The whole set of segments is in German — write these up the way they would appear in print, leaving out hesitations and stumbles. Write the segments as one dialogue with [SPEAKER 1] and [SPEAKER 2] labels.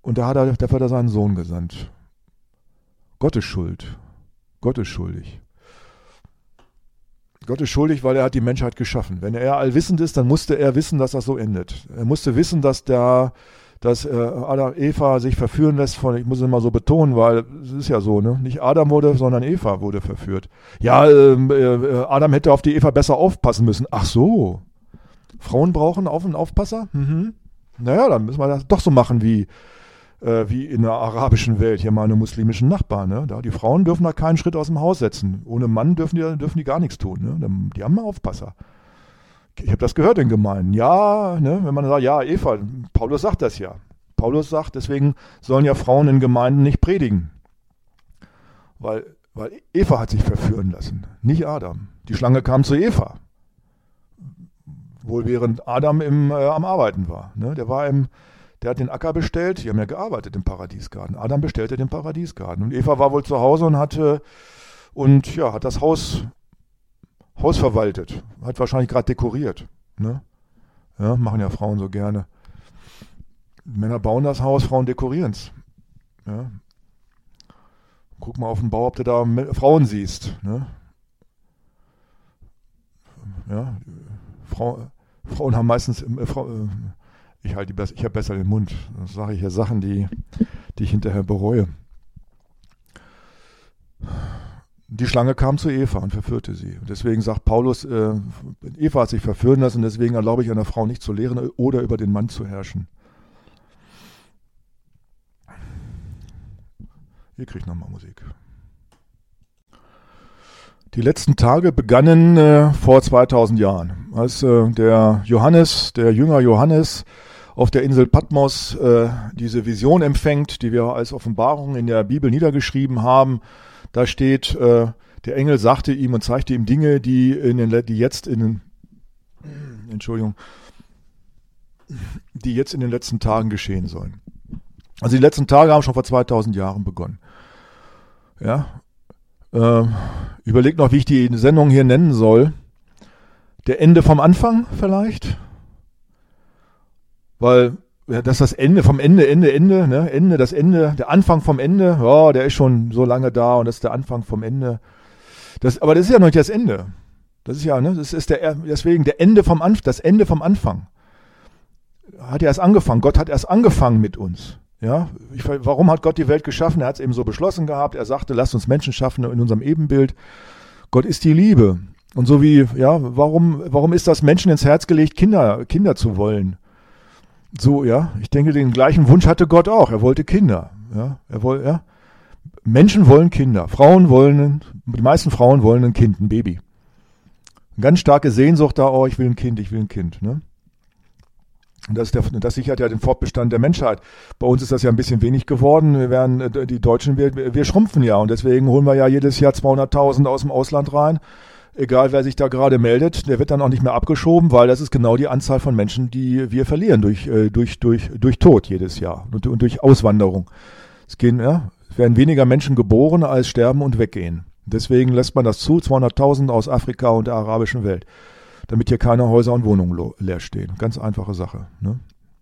[SPEAKER 1] Und dafür hat er seinen Sohn gesandt. Gott ist schuld. Gott ist schuldig. Gott ist schuldig, weil er hat die Menschheit geschaffen. Wenn er allwissend ist, dann musste er wissen, dass das so endet. Er musste wissen, dass Adam, Eva sich verführen lässt von, ich muss es mal so betonen, weil es ist ja so, ne? Nicht Adam wurde, sondern Eva wurde verführt. Ja, Adam hätte auf die Eva besser aufpassen müssen. Ach so. Frauen brauchen einen Aufpasser? Mhm. Naja, dann müssen wir das doch so machen wie in der arabischen Welt, hier meine muslimischen Nachbarn. Ne? Die Frauen dürfen da keinen Schritt aus dem Haus setzen. Ohne Mann dürfen die gar nichts tun. Ne? Die haben einen Aufpasser. Ich habe das gehört in Gemeinden. Ja, ne? Wenn man sagt, ja, Eva, Paulus sagt das ja. Paulus sagt, deswegen sollen ja Frauen in Gemeinden nicht predigen. Weil Eva hat sich verführen lassen, nicht Adam. Die Schlange kam zu Eva. Wohl während Adam am Arbeiten war. Ne? Der hat den Acker bestellt, die haben ja gearbeitet im Paradiesgarten. Adam bestellte den Paradiesgarten. Und Eva war wohl zu Hause und hat das Haus verwaltet. Hat wahrscheinlich gerade dekoriert. Ne? Ja, machen ja Frauen so gerne. Männer bauen das Haus, Frauen dekorieren es. Ja. Guck mal auf den Bau, ob du da Frauen siehst. Ne? Ja, Frauen haben meistens... Ich habe besser den Mund. Das sage ich ja Sachen, die ich hinterher bereue. Die Schlange kam zu Eva und verführte sie. Und deswegen sagt Paulus, Eva hat sich verführen lassen, deswegen erlaube ich einer Frau nicht zu lehren oder über den Mann zu herrschen. Ihr kriegt nochmal Musik. Die letzten Tage begannen vor 2000 Jahren, als der Jünger Johannes, auf der Insel Patmos diese Vision empfängt, die wir als Offenbarung in der Bibel niedergeschrieben haben. Da steht, der Engel sagte ihm und zeigte ihm Dinge, die jetzt in den letzten Tagen geschehen sollen. Also die letzten Tage haben schon vor 2000 Jahren begonnen. Ja. Überlegt noch, wie ich die Sendung hier nennen soll. Der Ende vom Anfang vielleicht? Weil das ist das Ende vom Ende, ne? Ende, das Ende, der Anfang vom Ende, ja, der ist schon so lange da und das ist der Anfang vom Ende. Aber das ist ja noch nicht das Ende. Das ist ja, ne? Deswegen das Ende vom Anfang. Hat er erst angefangen. Gott hat erst angefangen mit uns. Ja, warum hat Gott die Welt geschaffen? Er hat es eben so beschlossen gehabt. Er sagte, lasst uns Menschen schaffen in unserem Ebenbild. Gott ist die Liebe. Und so wie, ja, warum ist das Menschen ins Herz gelegt, Kinder zu wollen? So, ja, ich denke, den gleichen Wunsch hatte Gott auch. Er wollte Kinder. Ja, Menschen wollen Kinder. Die meisten Frauen wollen ein Kind, ein Baby. Eine ganz starke Sehnsucht da, ich will ein Kind, ne? Und das sichert ja den Fortbestand der Menschheit. Bei uns ist das ja ein bisschen wenig geworden. Die Deutschen, wir schrumpfen ja. Und deswegen holen wir ja jedes Jahr 200.000 aus dem Ausland rein. Egal, wer sich da gerade meldet, der wird dann auch nicht mehr abgeschoben, weil das ist genau die Anzahl von Menschen, die wir verlieren durch Tod jedes Jahr und durch Auswanderung. Es werden weniger Menschen geboren, als sterben und weggehen. Deswegen lässt man das zu, 200.000 aus Afrika und der arabischen Welt, damit hier keine Häuser und Wohnungen leer stehen. Ganz einfache Sache. Ne?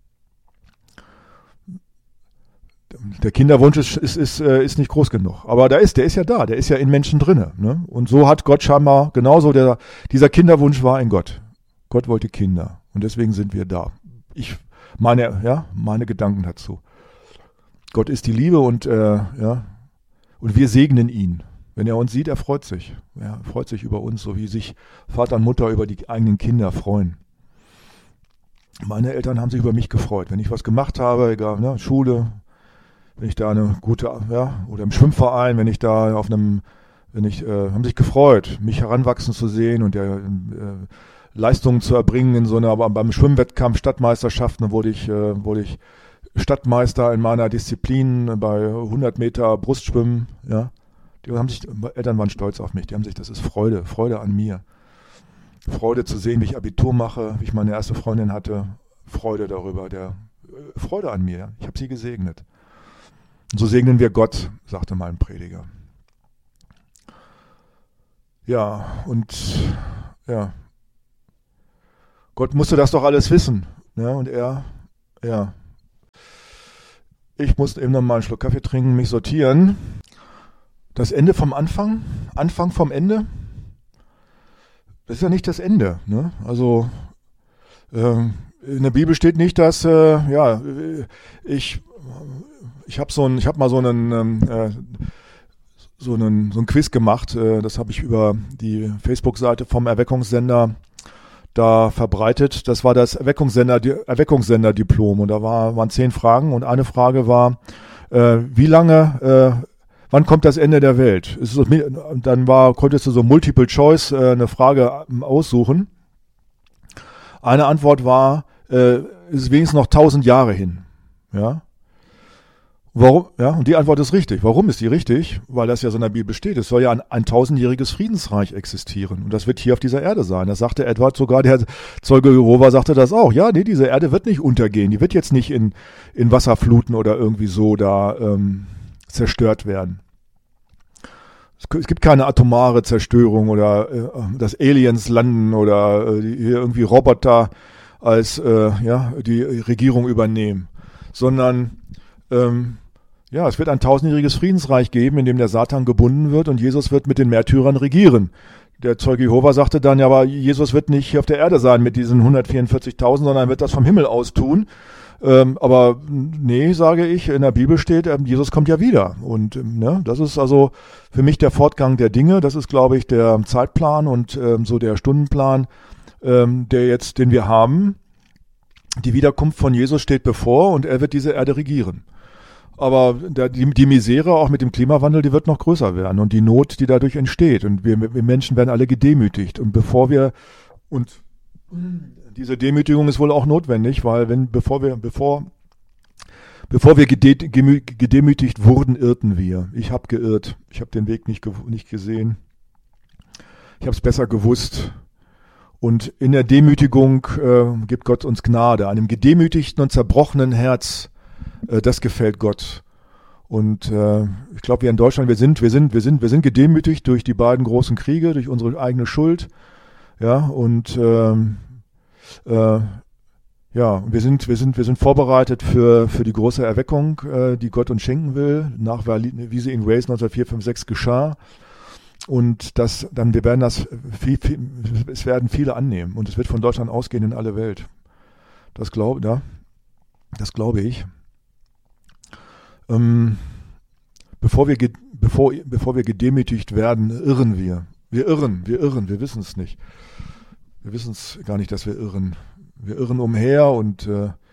[SPEAKER 1] Der Kinderwunsch ist nicht groß genug. Aber der ist ja da, der ist ja in Menschen drinne. Ne? Und so hat Gott scheinbar, genauso dieser Kinderwunsch war in Gott. Gott wollte Kinder. Und deswegen sind wir da. Meine Gedanken dazu. Gott ist die Liebe und wir segnen ihn. Wenn er uns sieht, er freut sich. Er freut sich über uns, so wie sich Vater und Mutter über die eigenen Kinder freuen. Meine Eltern haben sich über mich gefreut. Wenn ich was gemacht habe, egal, ne, Schule, wenn ich da eine gute, oder im Schwimmverein, haben sich gefreut, mich heranwachsen zu sehen und Leistungen zu erbringen aber beim Schwimmwettkampf Stadtmeisterschaften wurde ich Stadtmeister in meiner Disziplin bei 100 Meter Brustschwimmen, ja. Meine Eltern waren stolz auf mich, das ist Freude an mir. Freude zu sehen, wie ich Abitur mache, wie ich meine erste Freundin hatte, Freude darüber, Freude an mir, ich habe sie gesegnet. Und so segnen wir Gott, sagte mal ein Prediger. Ja, und Gott musste das doch alles wissen. Ja, und er Ich muss eben noch mal einen Schluck Kaffee trinken, mich sortieren. Das Ende vom Anfang, Anfang vom Ende, das ist ja nicht das Ende. Ne? Also in der Bibel steht nicht, dass ich habe mal so einen Quiz gemacht. Das habe ich über die Facebook-Seite vom Erweckungssender da verbreitet. Das war das Erweckungssender-Diplom und da waren 10 Fragen und eine Frage war, wann kommt das Ende der Welt? Konntest du so Multiple Choice eine Frage aussuchen. Eine Antwort war, es ist wenigstens noch 1000 Jahre hin. Ja. Warum? Ja, und die Antwort ist richtig. Warum ist die richtig? Weil das ja so in der Bibel steht. Es soll ja ein 1000-jähriges Friedensreich existieren. Und das wird hier auf dieser Erde sein. Das sagte Edward sogar, der Zeuge Jehova sagte das auch. Ja, nee, diese Erde wird nicht untergehen. Die wird jetzt nicht in Wasserfluten oder irgendwie so da zerstört werden. Es gibt keine atomare Zerstörung oder dass Aliens landen oder hier irgendwie Roboter als die Regierung übernehmen. Sondern es wird ein 1000-jähriges Friedensreich geben, in dem der Satan gebunden wird und Jesus wird mit den Märtyrern regieren. Der Zeuge Jehova sagte dann, ja, aber Jesus wird nicht hier auf der Erde sein mit diesen 144.000, sondern wird das vom Himmel aus tun. Aber nee, sage ich, in der Bibel steht, Jesus kommt ja wieder. Und das ist also für mich der Fortgang der Dinge. Das ist, glaube ich, der Zeitplan und so der Stundenplan, den wir haben. Die Wiederkunft von Jesus steht bevor und er wird diese Erde regieren. Aber die Misere auch mit dem Klimawandel, die wird noch größer werden und die Not, die dadurch entsteht. Und wir Menschen werden alle gedemütigt. Und diese Demütigung ist wohl auch notwendig, weil bevor wir gedemütigt wurden, irrten wir. Ich habe geirrt. Ich habe den Weg nicht gesehen. Ich habe es besser gewusst. Und in der Demütigung gibt Gott uns Gnade. Einem gedemütigten und zerbrochenen Herz, das gefällt Gott. Und ich glaube, wir in Deutschland, wir sind gedemütigt durch die beiden großen Kriege, durch unsere eigene Schuld. Ja, und wir sind vorbereitet für die große Erweckung, die Gott uns schenken will, wie sie in Wales 1904-5-6 geschah. Und es werden viele annehmen und es wird von Deutschland ausgehen in alle Welt. Das glaube ich. Bevor wir gedemütigt werden, irren wir. Wir irren, wir wissen es nicht. Wir wissen es gar nicht, dass wir irren. Wir irren umher und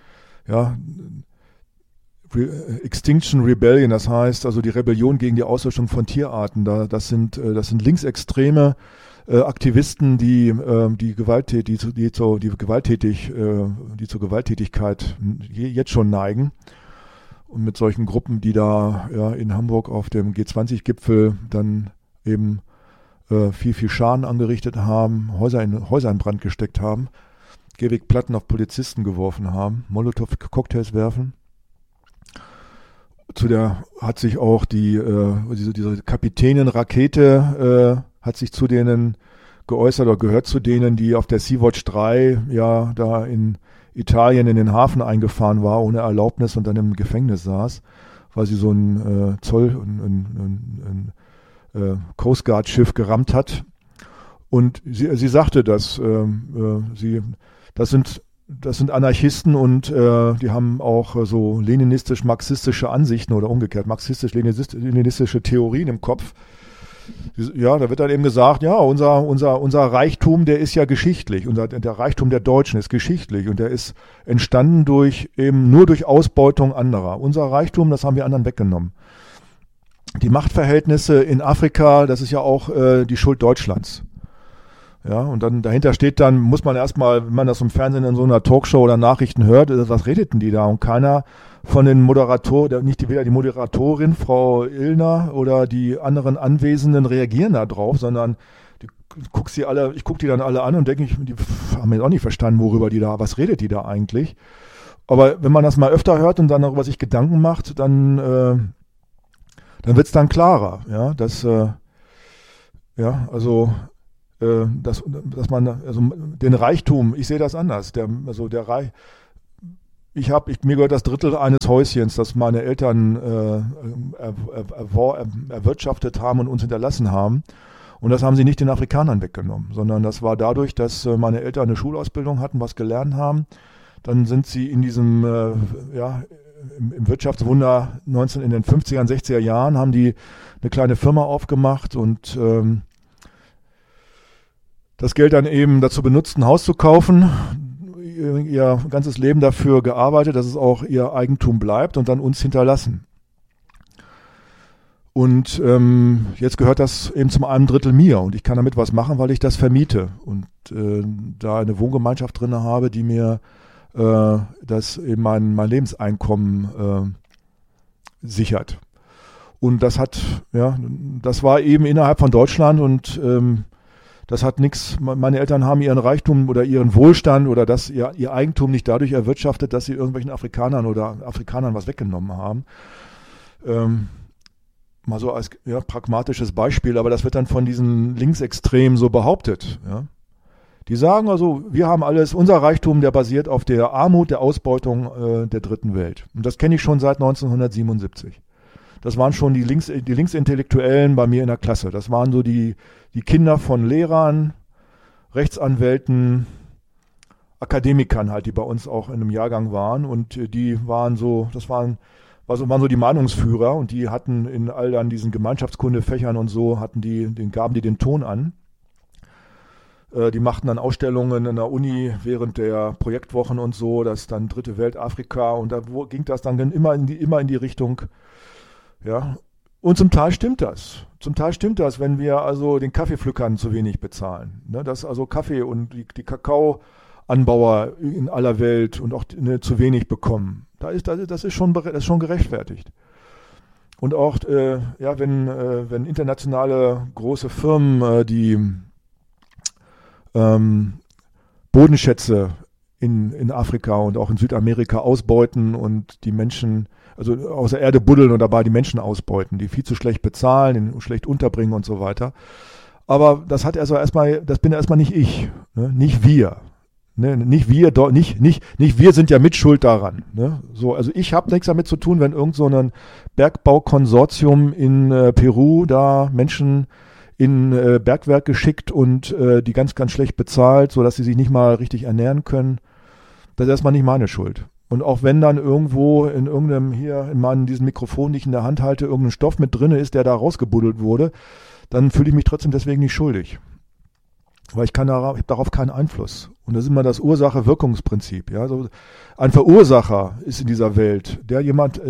[SPEAKER 1] Extinction Rebellion, das heißt also die Rebellion gegen die Auslöschung von Tierarten. Das sind linksextreme Aktivisten, die zur Gewalttätigkeit jetzt schon neigen. Und mit solchen Gruppen, die da in Hamburg auf dem G20-Gipfel dann eben viel Schaden angerichtet haben, Häuser in Brand gesteckt haben, Gehwegplatten auf Polizisten geworfen haben, Molotow-Cocktails werfen. Hat sich auch diese Kapitänin-Rakete hat sich zu denen geäußert oder gehört zu denen, die auf der Sea-Watch 3 da in Italien in den Hafen eingefahren war ohne Erlaubnis und dann im Gefängnis saß, weil sie so ein Coast Guard Schiff gerammt hat. Und sie sagte, das sind Anarchisten und die haben auch so leninistisch-marxistische Ansichten oder umgekehrt marxistisch-leninistische Theorien im Kopf. Ja, da wird dann eben gesagt, ja, unser Reichtum, der ist ja geschichtlich. Der Reichtum der Deutschen ist geschichtlich und der ist entstanden nur durch Ausbeutung anderer. Unser Reichtum, das haben wir anderen weggenommen. Die Machtverhältnisse in Afrika, das ist ja auch die Schuld Deutschlands. Ja, und dann dahinter steht dann, muss man erstmal, wenn man das im Fernsehen in so einer Talkshow oder Nachrichten hört, was redeten die da? Und keiner von den Moderatoren, weder die Moderatorin, Frau Illner, oder die anderen Anwesenden reagieren da drauf, sondern ich gucke die dann alle an und denke, die haben jetzt auch nicht verstanden, was redet die da eigentlich? Aber wenn man das mal öfter hört und dann darüber sich Gedanken macht, dann wird es dann klarer, ja, dass man den Reichtum, ich sehe das anders, mir gehört das Drittel eines Häuschens, das meine Eltern erwirtschaftet haben und uns hinterlassen haben. Und das haben sie nicht den Afrikanern weggenommen, sondern das war dadurch, dass meine Eltern eine Schulausbildung hatten, was gelernt haben. Dann sind sie in diesem, im Wirtschaftswunder in den 50er, 60er Jahren haben die eine kleine Firma aufgemacht und das Geld dann eben dazu benutzt, ein Haus zu kaufen, ihr ganzes Leben dafür gearbeitet, dass es auch ihr Eigentum bleibt und dann uns hinterlassen. Und jetzt gehört das eben zum einem Drittel mir und ich kann damit was machen, weil ich das vermiete und da eine Wohngemeinschaft drin habe, die mir das eben mein Lebenseinkommen sichert. Und das war eben innerhalb von Deutschland und das hat nichts, meine Eltern haben ihren Reichtum oder ihren Wohlstand oder ihr Eigentum nicht dadurch erwirtschaftet, dass sie irgendwelchen Afrikanern was weggenommen haben. Mal so als pragmatisches Beispiel, aber das wird dann von diesen Linksextremen so behauptet. Ja. Die sagen also, wir haben alles, unser Reichtum, der basiert auf der Armut, der Ausbeutung der dritten Welt. Und das kenne ich schon seit 1977. Das waren schon die Linksintellektuellen bei mir in der Klasse. Das waren so die Kinder von Lehrern, Rechtsanwälten, Akademikern halt, die bei uns auch in einem Jahrgang waren. Und die waren so, waren so die Meinungsführer und die hatten in all dann diesen Gemeinschaftskundefächern und so, gaben die den Ton an. Die machten dann Ausstellungen in der Uni während der Projektwochen und so, das dann Dritte Welt, Afrika und da ging das dann immer in die Richtung. Ja, und zum Teil stimmt das. Zum Teil stimmt das, wenn wir also den Kaffeepflückern zu wenig bezahlen. Ne, dass also Kaffee und die Kakaoanbauer in aller Welt und auch zu wenig bekommen. Das ist schon gerechtfertigt. Und auch, wenn internationale große Firmen die Bodenschätze in Afrika und auch in Südamerika ausbeuten und die Menschen also aus der Erde buddeln und dabei die Menschen ausbeuten, die viel zu schlecht bezahlen, schlecht unterbringen und so weiter. Aber das bin erstmal nicht ich, ne? Nicht wir. Ne? Nicht wir sind ja mitschuld daran. Ne? So, also ich habe nichts damit zu tun, wenn irgend so ein Bergbaukonsortium in Peru da Menschen in Bergwerk geschickt und die ganz, ganz schlecht bezahlt, sodass sie sich nicht mal richtig ernähren können. Das ist erstmal nicht meine Schuld. Und auch wenn dann irgendwo in diesem Mikrofon, die ich in der Hand halte, irgendein Stoff mit drin ist, der da rausgebuddelt wurde, dann fühle ich mich trotzdem deswegen nicht schuldig. Weil ich habe darauf keinen Einfluss. Und das ist immer das Ursache-Wirkungsprinzip. Ja? Also ein Verursacher ist in dieser Welt, der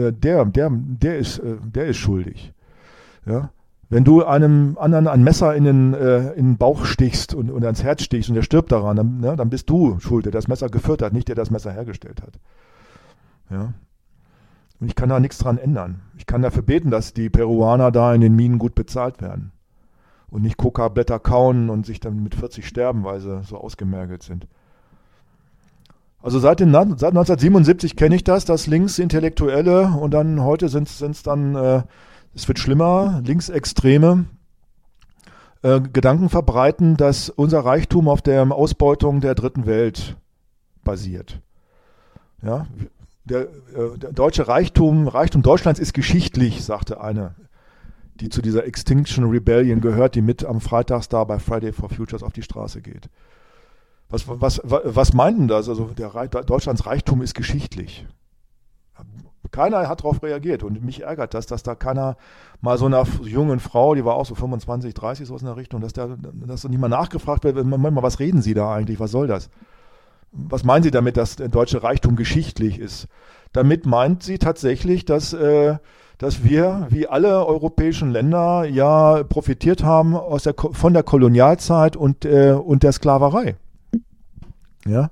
[SPEAKER 1] ist schuldig. Ja? Wenn du einem anderen ein Messer in den Bauch stichst und ans Herz stichst und der stirbt daran, dann bist du schuld, der das Messer geführt hat, nicht der das Messer hergestellt hat. Ja. Und ich kann da nichts dran ändern. Ich kann dafür beten, dass die Peruaner da in den Minen gut bezahlt werden. Und nicht Coca-Blätter kauen und sich dann mit 40 sterben, weil sie so ausgemergelt sind. Also seit 1977 kenne ich das, dass Linksintellektuelle und dann heute sind es dann, es wird schlimmer, Linksextreme Gedanken verbreiten, dass unser Reichtum auf der Ausbeutung der dritten Welt basiert. Ja, der deutsche Reichtum Deutschlands ist geschichtlich, sagte eine, die zu dieser Extinction Rebellion gehört, die mit am Freitags da bei Friday for Futures auf die Straße geht. Was meint denn das? Also Deutschlands Reichtum ist geschichtlich. Keiner hat darauf reagiert und mich ärgert das, dass da keiner mal so einer jungen Frau, die war auch so 25, 30 so in der Richtung, dass nicht mal nachgefragt wird, was reden Sie da eigentlich, was soll das? Was meinen Sie damit, dass der deutsche Reichtum geschichtlich ist? Damit meint sie tatsächlich, dass wir, wie alle europäischen Länder, ja profitiert haben von der Kolonialzeit und der Sklaverei. Ja.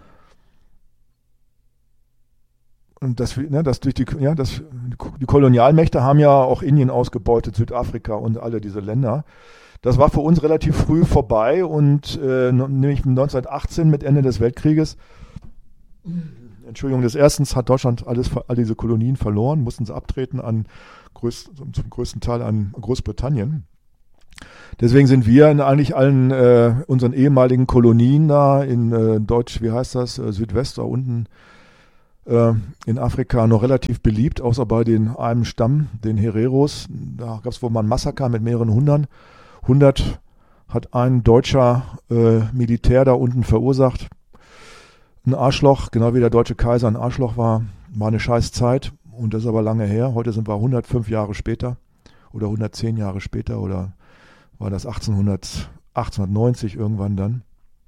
[SPEAKER 1] Und die Kolonialmächte haben ja auch Indien ausgebeutet, Südafrika und alle diese Länder. Das war für uns relativ früh vorbei und nämlich 1918 mit Ende des Weltkrieges, des Erstens hat Deutschland all diese Kolonien verloren, mussten sie abtreten zum größten Teil an Großbritannien. Deswegen sind wir in eigentlich allen unseren ehemaligen Kolonien da in Südwest da unten, in Afrika noch relativ beliebt, außer bei einem Stamm, den Hereros. Da gab es wohl mal ein Massaker mit mehreren Hundert. 100 hat ein deutscher Militär da unten verursacht. Ein Arschloch, genau wie der deutsche Kaiser ein Arschloch war eine scheiß Zeit. Und das ist aber lange her. Heute sind wir 105 Jahre später oder 110 Jahre später oder war das 1890 irgendwann dann.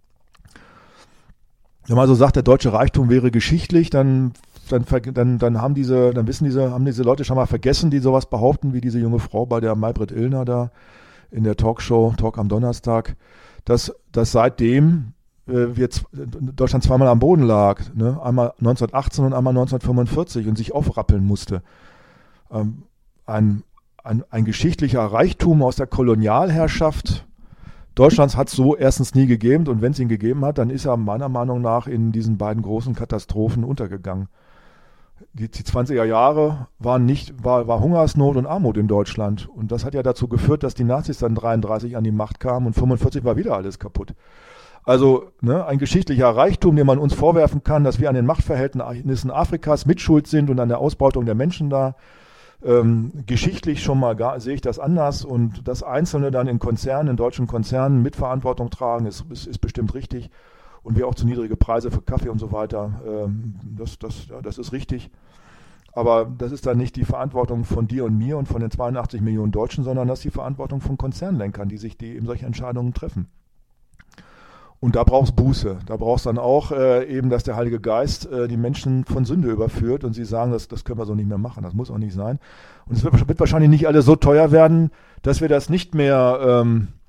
[SPEAKER 1] Wenn man so sagt, der deutsche Reichtum wäre geschichtlich, dann haben diese Leute schon mal vergessen, die sowas behaupten, wie diese junge Frau bei der Maybrit Illner da in der Talkshow Talk am Donnerstag, dass seitdem Deutschland zweimal am Boden lag, ne? Einmal 1918 und einmal 1945 und sich aufrappeln musste. Ein geschichtlicher Reichtum aus der Kolonialherrschaft Deutschlands hat es so erstens nie gegeben und wenn es ihn gegeben hat, dann ist er meiner Meinung nach in diesen beiden großen Katastrophen untergegangen. Die 20er Jahre war Hungersnot und Armut in Deutschland und das hat ja dazu geführt, dass die Nazis dann 1933 an die Macht kamen und 1945 war wieder alles kaputt. Also ein geschichtlicher Reichtum, den man uns vorwerfen kann, dass wir an den Machtverhältnissen Afrikas mitschuld sind und an der Ausbeutung der Menschen da. Geschichtlich schon mal sehe ich das anders und das Einzelne dann in deutschen Konzernen Mitverantwortung tragen, ist bestimmt richtig und wir auch zu niedrige Preise für Kaffee und so weiter, das ist richtig. Aber das ist dann nicht die Verantwortung von dir und mir und von den 82 Millionen Deutschen, sondern das ist die Verantwortung von Konzernlenkern, die eben solche Entscheidungen treffen. Und da brauchst Buße. Da brauchst dann auch eben, dass der Heilige Geist die Menschen von Sünde überführt und sie sagen, das können wir so nicht mehr machen, das muss auch nicht sein. Und es wird wahrscheinlich nicht alles so teuer werden, dass wir das nicht mehr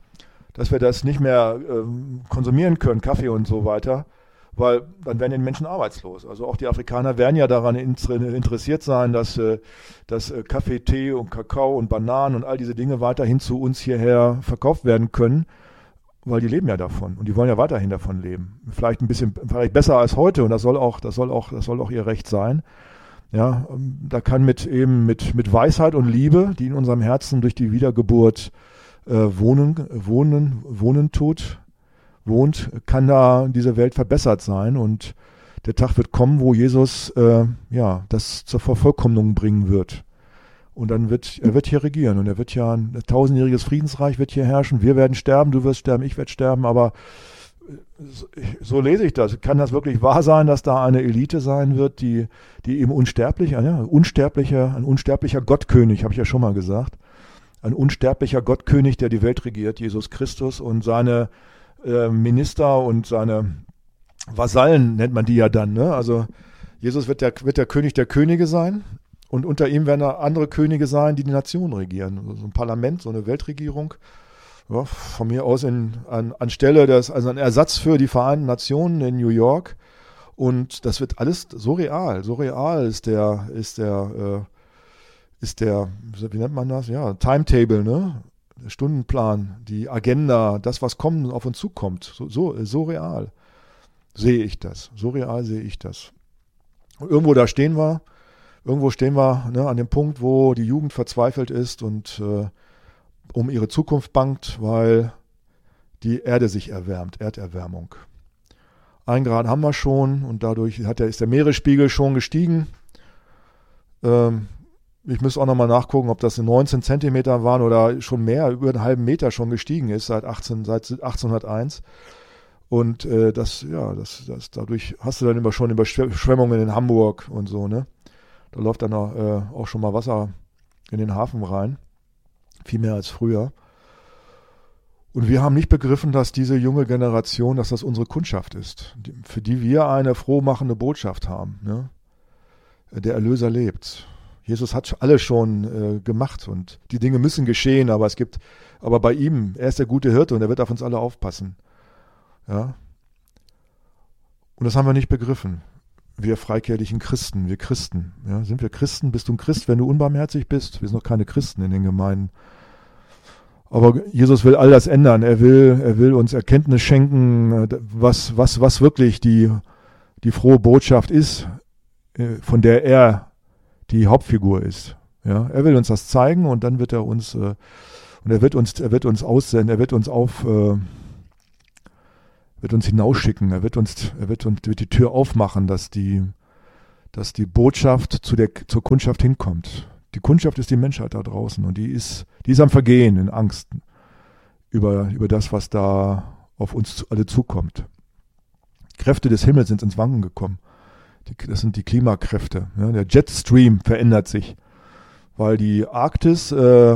[SPEAKER 1] konsumieren können, Kaffee und so weiter, weil dann werden die Menschen arbeitslos. Also auch die Afrikaner werden ja daran interessiert sein, dass Kaffee, Tee und Kakao und Bananen und all diese Dinge weiterhin zu uns hierher verkauft werden können. Weil die leben ja davon und die wollen ja weiterhin davon leben. Vielleicht vielleicht besser als heute und das soll auch ihr Recht sein. Ja, da kann mit Weisheit und Liebe, die in unserem Herzen durch die Wiedergeburt wohnt, kann da diese Welt verbessert sein und der Tag wird kommen, wo Jesus das zur Vervollkommnung bringen wird. Und dann er wird hier regieren und er wird ja ein 1000-jähriges Friedensreich wird hier herrschen. Wir werden sterben, du wirst sterben, ich werde sterben, aber so lese ich das. Kann das wirklich wahr sein, dass da eine Elite sein wird, die eben ein unsterblicher Gottkönig, habe ich ja schon mal gesagt, ein unsterblicher Gottkönig, der die Welt regiert, Jesus Christus und seine Minister und seine Vasallen nennt man die ja dann, ne? Also Jesus wird der König der Könige sein. Und unter ihm werden andere Könige sein, die Nation regieren. So ein Parlament, so eine Weltregierung. Ja, von mir aus anstelle also ein Ersatz für die Vereinten Nationen in New York. Und das wird alles so real. So real ist der, wie nennt man das? Ja, Timetable, ne? Der Stundenplan, die Agenda, das, was auf uns zukommt. So real sehe ich das. So real sehe ich das. Und irgendwo stehen wir an dem Punkt, wo die Jugend verzweifelt ist und um ihre Zukunft bangt, weil die Erde sich erwärmt, Erderwärmung. 1 Grad haben wir schon und dadurch ist der Meeresspiegel schon gestiegen. Ich müsste auch nochmal nachgucken, ob das 19 Zentimeter waren oder schon mehr, über einen halben Meter schon gestiegen ist seit 1801. Und dadurch hast du dann schon Überschwemmungen in Hamburg und so, ne? Da läuft dann auch schon mal Wasser in den Hafen rein. Viel mehr als früher. Und wir haben nicht begriffen, dass diese junge Generation, dass das unsere Kundschaft ist, für die wir eine frohmachende Botschaft haben. Ne? Der Erlöser lebt. Jesus hat alles schon gemacht und die Dinge müssen geschehen, aber bei ihm, er ist der gute Hirte und er wird auf uns alle aufpassen. Ja? Und das haben wir nicht begriffen. Wir freikirchlichen Christen, wir Christen. Ja, sind wir Christen? Bist du ein Christ, wenn du unbarmherzig bist? Wir sind noch keine Christen in den Gemeinden. Aber Jesus will all das ändern. Er will uns Erkenntnis schenken, was wirklich die frohe Botschaft ist, von der er die Hauptfigur ist. Ja, er will uns das zeigen und dann wird er uns aussenden, er wird uns hinausschicken, er wird die Tür aufmachen, dass die dass die Botschaft zur Kundschaft hinkommt. Die Kundschaft ist die Menschheit da draußen und die ist am Vergehen, in Angst über das, was da auf uns alle zukommt. Kräfte des Himmels sind ins Wanken gekommen. Das sind die Klimakräfte. Ja, der Jetstream verändert sich, weil die Arktis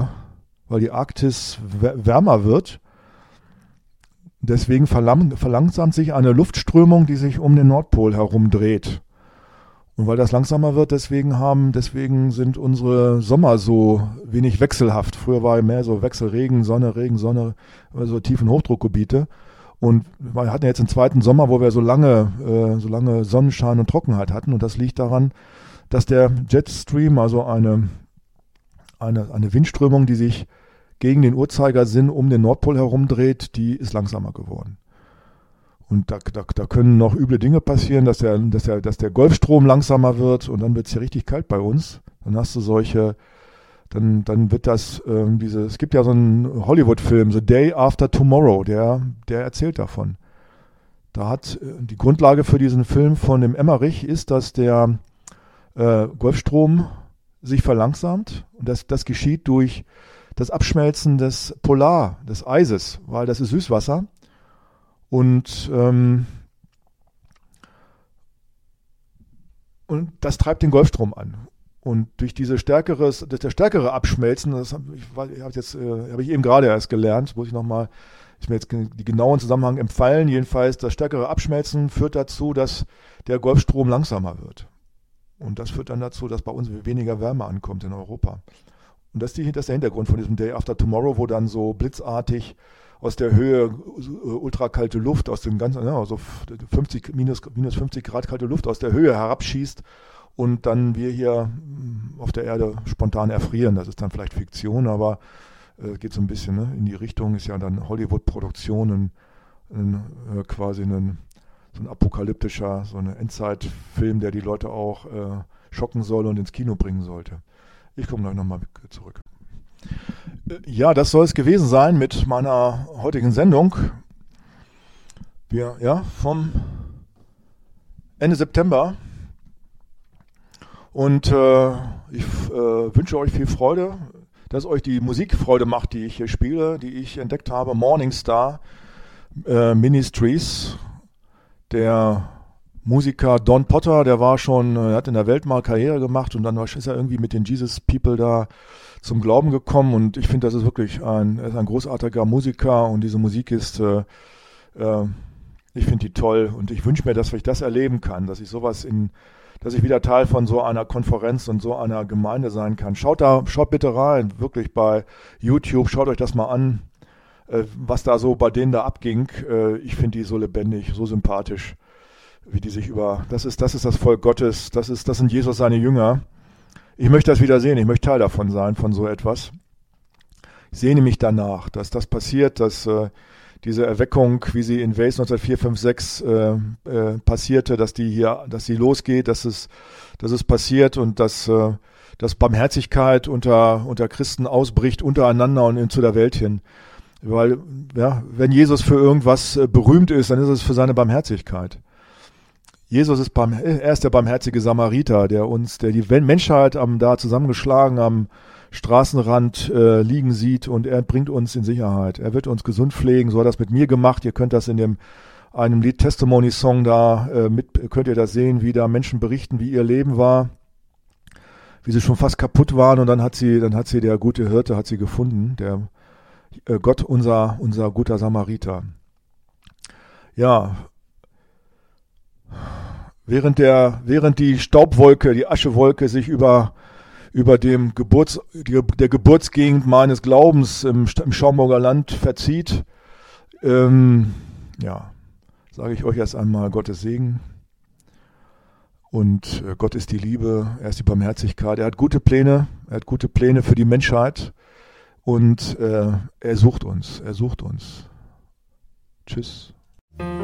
[SPEAKER 1] wärmer wird. Deswegen verlangsamt sich eine Luftströmung, die sich um den Nordpol herum dreht. Und weil das langsamer wird, deswegen sind unsere Sommer so wenig wechselhaft. Früher war mehr so Wechsel, Regen, Sonne, so tiefen Hochdruckgebiete. Und wir hatten jetzt einen zweiten Sommer, wo wir so lange Sonnenschein und Trockenheit hatten. Und das liegt daran, dass der Jetstream, also eine Windströmung, die sich gegen den Uhrzeigersinn um den Nordpol herumdreht, die ist langsamer geworden. Und da können noch üble Dinge passieren, dass der Golfstrom langsamer wird und dann wird es ja richtig kalt bei uns. Dann hast du dann wird das, es gibt ja so einen Hollywood-Film, The Day After Tomorrow, der erzählt davon. Da hat die Grundlage für diesen Film von dem Emmerich ist, dass der Golfstrom sich verlangsamt und das geschieht durch das Abschmelzen des Eises, weil das ist Süßwasser. Und das treibt den Golfstrom an. Und durch das stärkere Abschmelzen, habe ich eben gerade erst gelernt, ist mir jetzt die genauen Zusammenhang empfallen, jedenfalls das stärkere Abschmelzen führt dazu, dass der Golfstrom langsamer wird. Und das führt dann dazu, dass bei uns weniger Wärme ankommt in Europa. Und das ist der Hintergrund von diesem Day After Tomorrow, wo dann so blitzartig aus der Höhe ultrakalte Luft, aus dem ganzen, also minus 50 Grad kalte Luft aus der Höhe herabschießt und dann wir hier auf der Erde spontan erfrieren. Das ist dann vielleicht Fiktion, aber geht so ein bisschen in die Richtung, ist ja dann Hollywood-Produktion, quasi so ein apokalyptischer, so ein Endzeitfilm, der die Leute auch schocken soll und ins Kino bringen sollte. Ich komme gleich nochmal zurück. Ja, das soll es gewesen sein mit meiner heutigen Sendung. Vom Ende September. Und ich wünsche euch viel Freude, dass euch die Musik Freude macht, die ich hier spiele, die ich entdeckt habe. Morningstar Ministries. Der Musiker Don Potter, der hat in der Welt mal Karriere gemacht und dann ist er irgendwie mit den Jesus People da zum Glauben gekommen und ich finde, das ist wirklich er ist ein großartiger Musiker und diese Musik ist, ich finde die toll und ich wünsche mir, dass ich das erleben kann, dass ich wieder Teil von so einer Konferenz und so einer Gemeinde sein kann. Schaut bitte rein, wirklich bei YouTube, schaut euch das mal an, was da so bei denen da abging. Ich finde die so lebendig, so sympathisch, wie die sich das ist das Volk Gottes, das sind Jesus seine Jünger. Ich möchte das wieder sehen, ich möchte Teil davon sein, von so etwas. Ich sehne mich danach, dass das passiert, dass diese Erweckung, wie sie in Wales 1904, 5, 6 passierte, dass sie losgeht, dass es passiert und dass Barmherzigkeit unter Christen ausbricht, untereinander und zu der Welt hin. Weil, wenn Jesus für irgendwas berühmt ist, dann ist es für seine Barmherzigkeit. Jesus ist der barmherzige Samariter, der die Menschheit da zusammengeschlagen am Straßenrand liegen sieht und er bringt uns in Sicherheit. Er wird uns gesund pflegen, so hat er das mit mir gemacht. Ihr könnt das in einem Lied Testimony Song könnt ihr das sehen, wie da Menschen berichten, wie ihr Leben war, wie sie schon fast kaputt waren und dann hat sie der gute Hirte hat sie gefunden, der Gott, unser guter Samariter. Ja, während die Staubwolke, die Aschewolke sich über der Geburtsgegend meines Glaubens im Schaumburger Land verzieht, sage ich euch erst einmal Gottes Segen. Und Gott ist die Liebe, er ist die Barmherzigkeit, er hat gute Pläne für die Menschheit und er sucht uns. Tschüss.